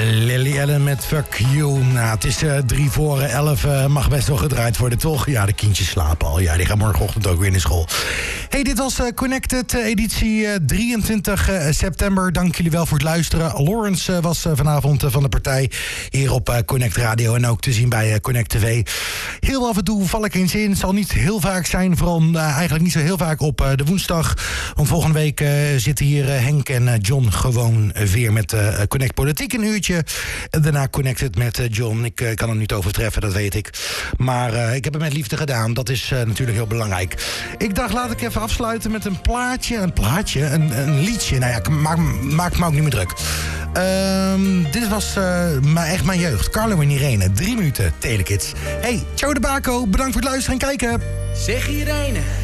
Lily Allen met Fuck You. Nou, het is 11:03. Mag best wel gedraaid worden, toch? Ja, de kindjes slapen al. Ja, die gaan morgenochtend ook weer naar school. Hey, dit was Connected, editie 23 september. Dank jullie wel voor het luisteren. Lawrence was vanavond van de partij hier op Connect Radio en ook te zien bij Connect TV. Heel af en toe val ik eens in. Het zal niet heel vaak zijn, vooral eigenlijk niet zo heel vaak op de woensdag. Want volgende week zitten hier Henk en John gewoon weer met Connect Politiek een uurtje. En daarna Connected met John. Ik kan het niet overtreffen, dat weet ik. Maar ik heb het met liefde gedaan. Dat is natuurlijk heel belangrijk. Ik dacht, laat ik even afsluiten met een plaatje. Een liedje. Nou ja, maak me ook niet meer druk. Dit was echt mijn jeugd. Carlo en Irene, 3 minuten, Telekids. Hey, ciao de Baco, bedankt voor het luisteren en kijken. Zeg Irene.